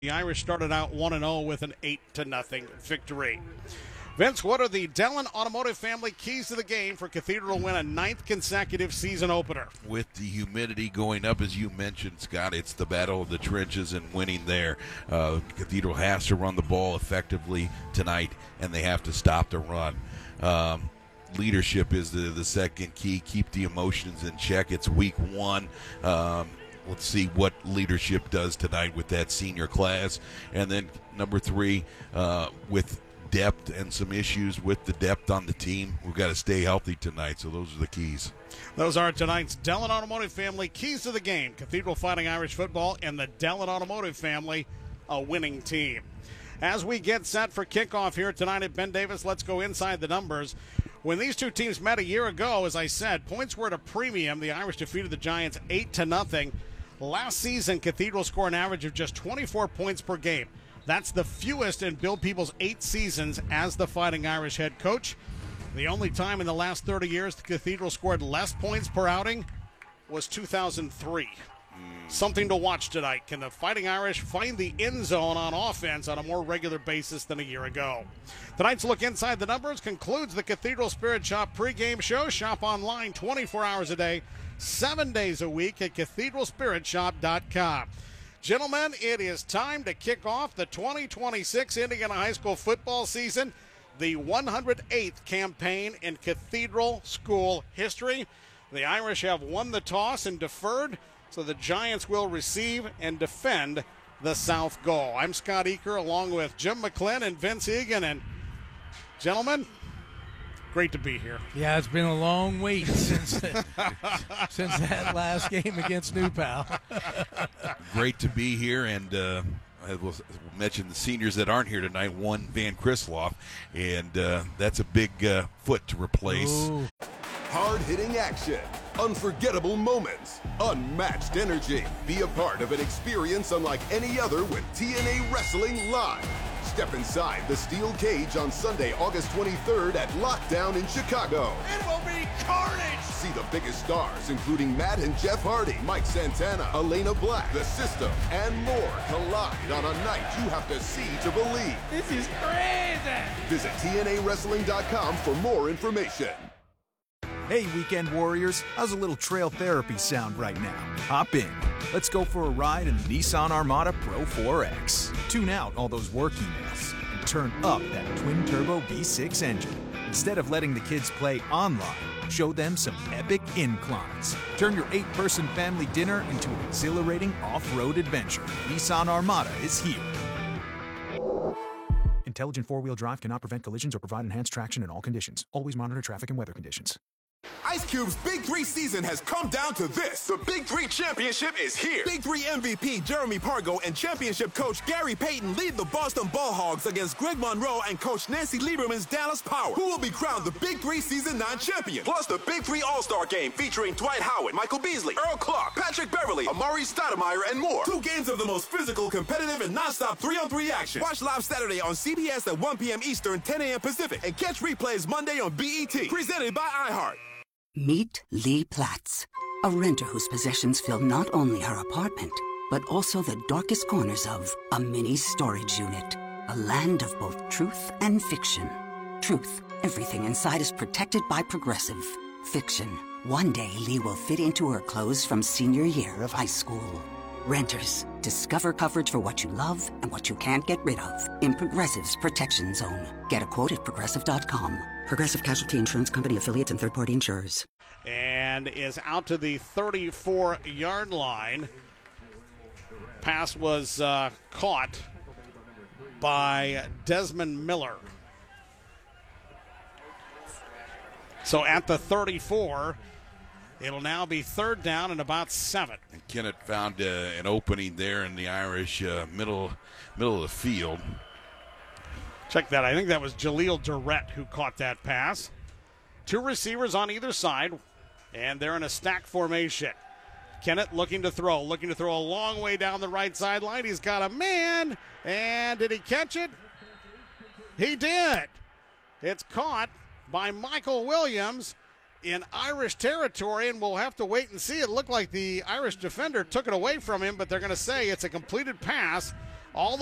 The Irish started out 1-0 with an 8-0 victory. Vince, what are the Dellin Automotive family keys to the game for Cathedral to win a 9th consecutive season opener? With the humidity going up, as you mentioned, Scott, it's the battle of the trenches and winning there. Cathedral has to run the ball effectively tonight, and they have to stop the run. Leadership is the second key. Keep the emotions in check. It's week one. Let's see what leadership does tonight with that senior class. And then number 3, with depth and some issues with the depth on the team, we've got to stay healthy tonight. So those are the keys. Those are tonight's Dellin Automotive family keys to the game. Cathedral Fighting Irish football and the Dellin Automotive family, a winning team. As we get set for kickoff here tonight at Ben Davis, let's go inside the numbers. When these two teams met a year ago, as I said, points were at a premium. The Irish defeated the Giants 8-0. Last season, Cathedral scored an average of just 24 points per game. That's the fewest in Bill Peoples' 8 seasons as the Fighting Irish head coach. The only time in the last 30 years the Cathedral scored less points per outing was 2003. Something to watch tonight. Can the Fighting Irish find the end zone on offense on a more regular basis than a year ago? Tonight's look inside the numbers concludes the Cathedral Spirit Shop pregame show. Shop online 24 hours a day, 7 days a week at cathedralspiritshop.com. Gentlemen, it is time to kick off the 2026 Indiana High School football season, the 108th campaign in Cathedral school history. The Irish have won the toss and deferred, so the Giants will receive and defend the South goal. I'm Scott Eaker along with Jim McClin and Vince Egan. And gentlemen, great to be here. Yeah, it's been a long wait since that last game against New Pal. Great to be here, and I will mention the seniors that aren't here tonight. One, Van Krisloff, and that's a big foot to replace. Ooh. Hard-hitting action, unforgettable moments, unmatched energy. Be a part of an experience unlike any other with TNA Wrestling Live. Step inside the steel cage on Sunday, August 23rd at Lockdown in Chicago. It will be carnage! See the biggest stars, including Matt and Jeff Hardy, Mike Santana, Elena Black, The System, and more collide on a night you have to see to believe. This is crazy! Visit TNAWrestling.com for more information. Hey, Weekend Warriors, how's a little trail therapy sound right now? Hop in. Let's go for a ride in the Nissan Armada Pro 4X. Tune out all those work emails and turn up that twin-turbo V6 engine. Instead of letting the kids play online, show them some epic inclines. Turn your 8-person family dinner into an exhilarating off-road adventure. Nissan Armada is here. Intelligent four-wheel drive cannot prevent collisions or provide enhanced traction in all conditions. Always monitor traffic and weather conditions. Ice Cube's Big 3 season has come down to this. The Big 3 Championship is here. Big 3 MVP Jeremy Pargo and championship coach Gary Payton lead the Boston Ball Hogs against Greg Monroe and coach Nancy Lieberman's Dallas Power, who will be crowned the Big 3 Season 9 champion. Plus the Big 3 All-Star Game featuring Dwight Howard, Michael Beasley, Earl Clark, Patrick Beverly, Amari Stoudemire, and more. 2 games of the most physical, competitive, and non-stop 3-on-3 action. Watch live Saturday on CBS at 1 p.m. Eastern, 10 a.m. Pacific, and catch replays Monday on BET. Presented by iHeart. Meet Lee Platz, a renter whose possessions fill not only her apartment, but also the darkest corners of a mini storage unit. A land of both truth and fiction. Truth, everything inside is protected by Progressive. Fiction, one day Lee will fit into her clothes from senior year of high school. Renters, discover coverage for what you love and what you can't get rid of in Progressive's Protection Zone. Get a quote at Progressive.com. Progressive Casualty Insurance Company, affiliates, and third-party insurers. And is out to the 34-yard line. Pass was caught by Desmond Miller. So at the 34, it'll now be 3rd down and about 7. And Kennett found an opening there in the Irish middle of the field. Check that. I think that was Jaleel Durrett who caught that pass. 2 receivers on either side, and they're in a stack formation. Kennett looking to throw a long way down the right sideline. He's got a man, and did he catch it? He did. It's caught by Michael Williams in Irish territory, and we'll have to wait and see. It looked like the Irish defender took it away from him, but they're going to say it's a completed pass all the